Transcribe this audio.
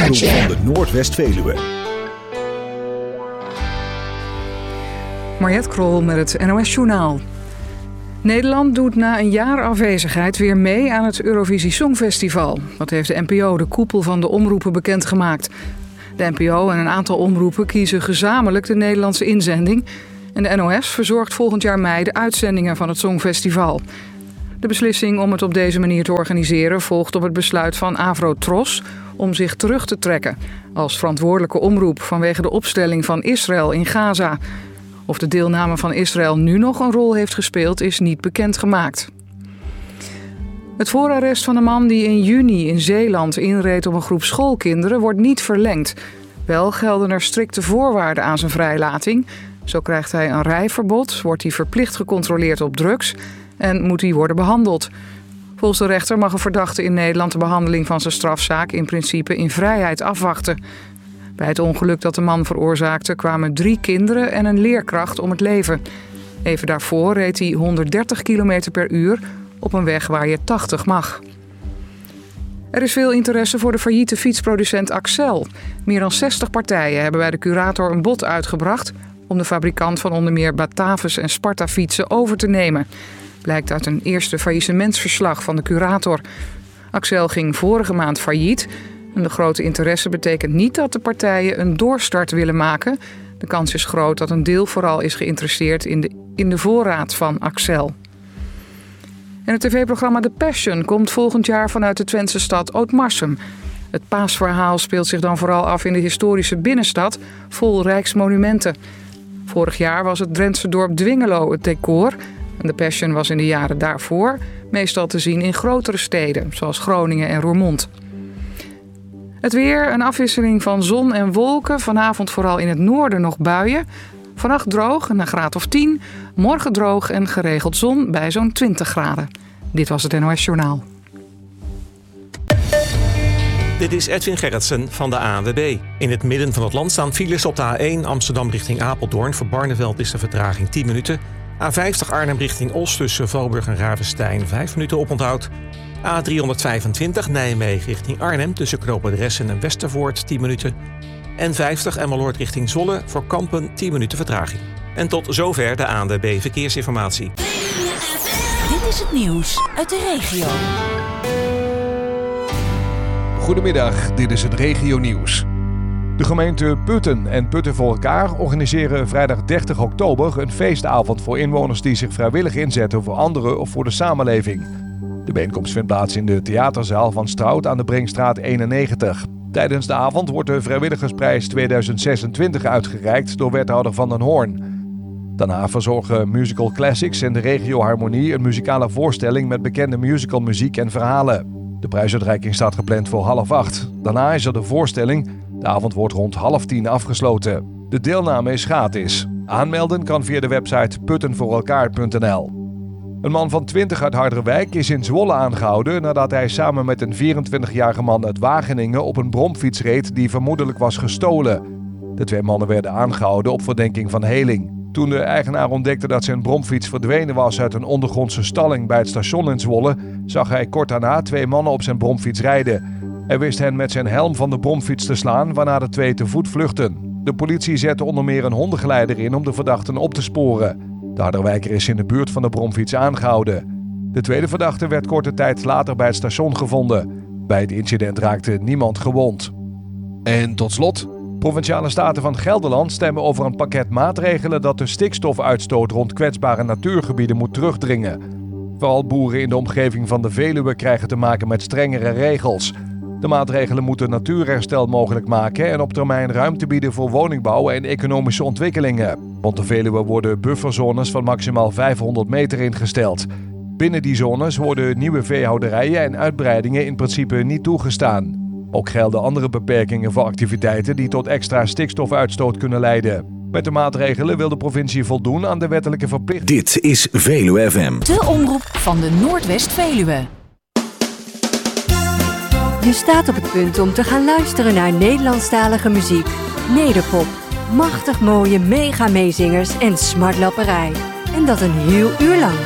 Omroep van de Noordwest-Veluwe. Mariette Krol met het NOS-journaal. Nederland doet na een jaar afwezigheid weer mee aan het Eurovisie Songfestival. Dat heeft de NPO, de koepel van de omroepen, bekendgemaakt. De NPO en een aantal omroepen kiezen gezamenlijk de Nederlandse inzending. En de NOS verzorgt volgend jaar mei de uitzendingen van het Songfestival. De beslissing om het op deze manier te organiseren volgt op het besluit van Avrotros om zich terug te trekken als verantwoordelijke omroep vanwege de opstelling van Israël in Gaza. Of de deelname van Israël nu nog een rol heeft gespeeld is niet bekendgemaakt. Het voorarrest van de man die in juni in Zeeland inreed op een groep schoolkinderen wordt niet verlengd. Wel gelden er strikte voorwaarden aan zijn vrijlating. Zo krijgt hij een rijverbod, wordt hij verplicht gecontroleerd op drugs en moet hij worden behandeld. Volgens de rechter mag een verdachte in Nederland de behandeling van zijn strafzaak in principe in vrijheid afwachten. Bij het ongeluk dat de man veroorzaakte kwamen 3 kinderen en een leerkracht om het leven. Even daarvoor reed hij 130 km per uur op een weg waar je 80 mag. Er is veel interesse voor de failliete fietsproducent Accel. Meer dan 60 partijen hebben bij de curator een bod uitgebracht om de fabrikant van onder meer Batavus en Sparta fietsen over te nemen. Blijkt uit een eerste faillissementsverslag van de curator. Accel ging vorige maand failliet. En de grote interesse betekent niet dat de partijen een doorstart willen maken. De kans is groot dat een deel vooral is geïnteresseerd in de voorraad van Accel. En het tv-programma The Passion komt volgend jaar vanuit de Twentse stad Ootmarsum. Het paasverhaal speelt zich dan vooral af in de historische binnenstad, vol rijksmonumenten. Vorig jaar was het Drentse dorp Dwingelo het decor. En The Passion was in de jaren daarvoor meestal te zien in grotere steden, zoals Groningen en Roermond. Het weer, een afwisseling van zon en wolken. Vanavond vooral in het noorden nog buien. Vannacht droog, een graad of 10. Morgen droog en geregeld zon bij zo'n 20 graden. Dit was het NOS Journaal. Dit is Edwin Gerritsen van de ANWB. In het midden van het land staan files op de A1 Amsterdam richting Apeldoorn. Voor Barneveld is de vertraging 10 minuten. A50 Arnhem richting Os tussen Valburg en Ravenstein 5 minuten oponthoud. A325 Nijmegen richting Arnhem tussen Knopen de Ressen en Westervoort 10 minuten. En 50 Emmeloord richting Zwolle voor Kampen 10 minuten vertraging. En tot zover de ANWB Verkeersinformatie. Dit is het nieuws uit de regio. Goedemiddag, dit is het regionieuws. De gemeente Putten en Putten voor elkaar organiseren vrijdag 30 oktober een feestavond voor inwoners die zich vrijwillig inzetten voor anderen of voor de samenleving. De bijeenkomst vindt plaats in de theaterzaal van Strout aan de Brinkstraat 91. Tijdens de avond wordt de Vrijwilligersprijs 2026 uitgereikt door wethouder Van den Hoorn. Daarna verzorgen Musical Classics en de Regio Harmonie een muzikale voorstelling met bekende musicalmuziek en verhalen. De prijsuitreiking staat gepland voor 7:30. Daarna is er de voorstelling. De avond wordt rond 9:30 afgesloten. De deelname is gratis. Aanmelden kan via de website puttenvoorelkaar.nl. Een man van 20 uit Harderwijk is in Zwolle aangehouden nadat hij samen met een 24-jarige man uit Wageningen op een bromfiets reed die vermoedelijk was gestolen. De 2 mannen werden aangehouden op verdenking van heling. Toen de eigenaar ontdekte dat zijn bromfiets verdwenen was uit een ondergrondse stalling bij het station in Zwolle, zag hij kort daarna 2 mannen op zijn bromfiets rijden. Hij wist hen met zijn helm van de bromfiets te slaan, waarna de 2 te voet vluchtten. De politie zette onder meer een hondengeleider in om de verdachten op te sporen. De Harderwijker is in de buurt van de bromfiets aangehouden. De tweede verdachte werd korte tijd later bij het station gevonden. Bij het incident raakte niemand gewond. En tot slot, Provinciale Staten van Gelderland stemmen over een pakket maatregelen dat de stikstofuitstoot rond kwetsbare natuurgebieden moet terugdringen. Vooral boeren in de omgeving van de Veluwe krijgen te maken met strengere regels. De maatregelen moeten natuurherstel mogelijk maken en op termijn ruimte bieden voor woningbouw en economische ontwikkelingen. Rond de Veluwe worden bufferzones van maximaal 500 meter ingesteld. Binnen die zones worden nieuwe veehouderijen en uitbreidingen in principe niet toegestaan. Ook gelden andere beperkingen voor activiteiten die tot extra stikstofuitstoot kunnen leiden. Met de maatregelen wil de provincie voldoen aan de wettelijke verplichting. Dit is Veluwe FM. De omroep van de Noordwest-Veluwe. Je staat op het punt om te gaan luisteren naar Nederlandstalige muziek. Nederpop, machtig mooie mega-meezingers en smartlapperij. En dat een heel uur lang.